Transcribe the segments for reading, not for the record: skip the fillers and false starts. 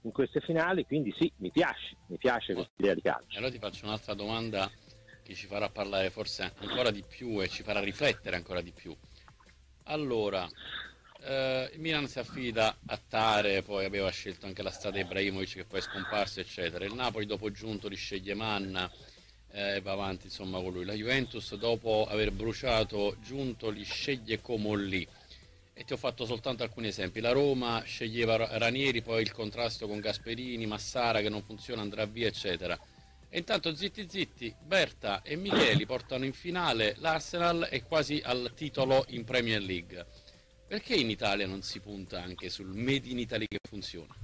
in queste finali, quindi sì, mi piace questa idea di calcio. Allora ti faccio un'altra domanda che ci farà parlare forse ancora di più e ci farà riflettere ancora di più. Allora, il Milan si affida a Tare, poi aveva scelto anche la strada Ibrahimovic che poi è scomparso, eccetera. Il Napoli dopo Giunto li sceglie Manna e va avanti insomma con lui. La Juventus dopo aver bruciato Giunto li sceglie Comolli. E ti ho fatto soltanto alcuni esempi. La Roma sceglieva Ranieri, poi il contrasto con Gasperini, Massara che non funziona, andrà via, eccetera. E intanto zitti zitti, Berta e Micheli portano in finale l'Arsenal e quasi al titolo in Premier League. Perché in Italia non si punta anche sul Made in Italy che funziona?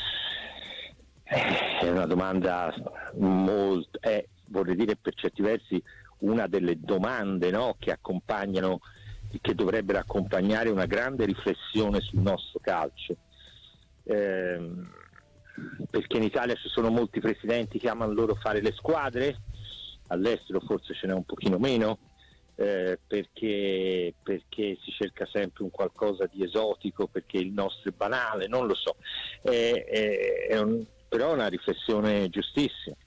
È una domanda molto, vorrei dire per certi versi una delle domande, no, che accompagnano, che dovrebbero accompagnare una grande riflessione sul nostro calcio. Perché in Italia ci sono molti presidenti che amano loro fare le squadre, all'estero forse ce n'è un pochino meno, perché si cerca sempre un qualcosa di esotico, perché il nostro è banale, non lo so, però è una riflessione giustissima,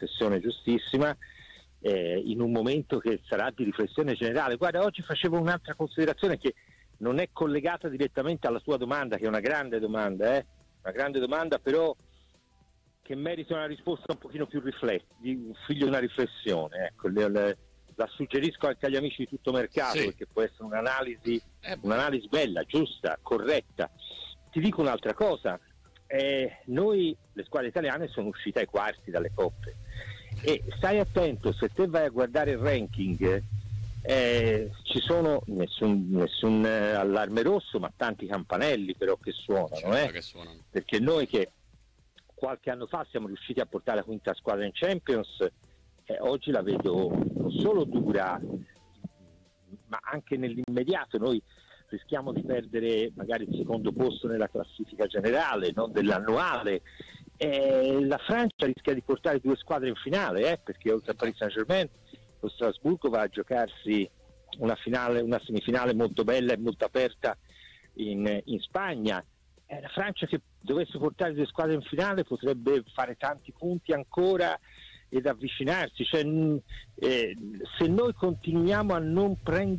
in un momento che sarà di riflessione generale. Guarda, oggi facevo un'altra considerazione che non è collegata direttamente alla tua domanda, che è una grande domanda, però che merita una risposta un pochino più figlio di una riflessione, ecco. La suggerisco anche agli amici di Tutto Mercato, Sì. perché può essere un'analisi bella, giusta, corretta. Ti dico un'altra cosa, noi, le squadre italiane, sono uscite ai quarti dalle coppe, e stai attento, se te vai a guardare il ranking, ci sono nessun allarme rosso, ma tanti campanelli però che suonano, Che suonano. perché noi che qualche anno fa siamo riusciti a portare la quinta squadra in Champions, oggi la vedo non solo dura, ma anche nell'immediato. Noi rischiamo di perdere magari il secondo posto nella classifica generale, non dell'annuale. La Francia rischia di portare 2 squadre in finale, perché oltre a Paris Saint-Germain lo Strasburgo va a giocarsi una semifinale molto bella e molto aperta in Spagna. La Francia, che dovesse portare 2 squadre in finale, potrebbe fare tanti punti ancora ed avvicinarsi. Se noi continuiamo a non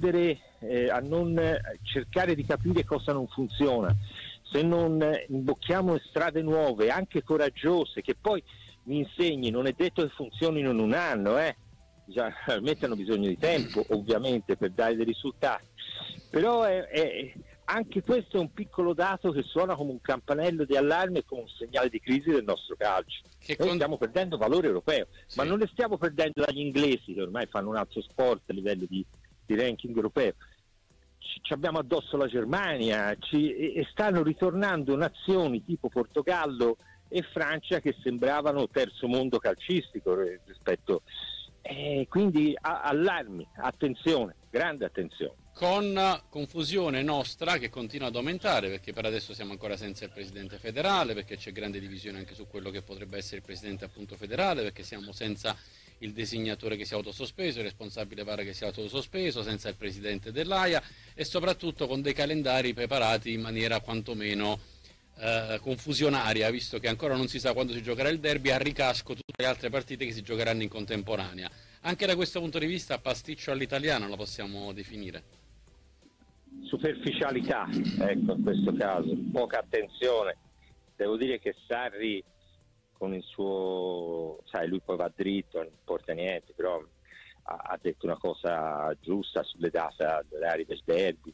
cercare di capire cosa non funziona, se non imbocchiamo strade nuove, anche coraggiose, che poi mi insegni, non è detto che funzionino in un anno, generalmente hanno bisogno di tempo, ovviamente, per dare dei risultati, però anche questo è un piccolo dato che suona come un campanello di allarme e come un segnale di crisi del nostro calcio. Noi stiamo perdendo valore europeo, sì, ma non le stiamo perdendo dagli inglesi, che ormai fanno un altro sport a livello di ranking europeo. Ci abbiamo addosso la Germania, e stanno ritornando nazioni tipo Portogallo e Francia che sembravano terzo mondo calcistico rispetto. Quindi allarmi, attenzione, grande attenzione. Con confusione nostra che continua ad aumentare, perché per adesso siamo ancora senza il presidente federale, perché c'è grande divisione anche su quello che potrebbe essere il presidente appunto federale, perché siamo senza il designatore che si è autosospeso, il responsabile VAR che si è autosospeso, senza il presidente dell'AIA, e soprattutto con dei calendari preparati in maniera quantomeno confusionaria, visto che ancora non si sa quando si giocherà il derby, a ricasco tutte le altre partite che si giocheranno in contemporanea. Anche da questo punto di vista pasticcio all'italiano la possiamo definire. Superficialità, ecco, in questo caso poca attenzione. Devo dire che Sarri, con il suo, lui poi va dritto, non importa niente, però ha detto una cosa giusta sulle date dell'area del derby,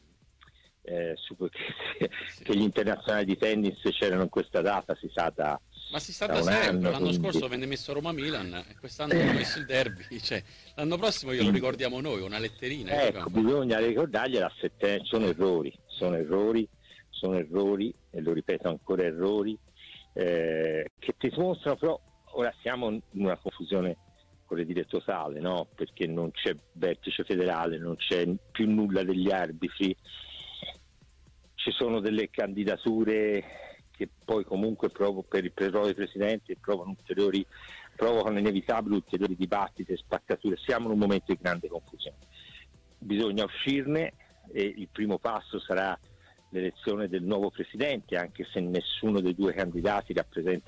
che gli internazionali di tennis c'erano in questa data, si sa da sempre. Anno, l'anno quindi scorso venne messo Roma-Milan e quest'anno hanno messo il derby, l'anno prossimo lo ricordiamo noi, una letterina. Ecco, bisogna ricordargliela a settembre. Sono errori, e lo ripeto ancora, errori che ti dimostrano, però ora siamo in una confusione, vorrei dire totale, no? Perché non c'è vertice federale, non c'è più nulla degli arbitri, ci sono delle candidature che poi comunque per i presidenti provocano inevitabili ulteriori dibattiti e spaccature. Siamo in un momento di grande confusione, bisogna uscirne, e il primo passo sarà l'elezione del nuovo presidente, anche se nessuno dei 2 candidati rappresenta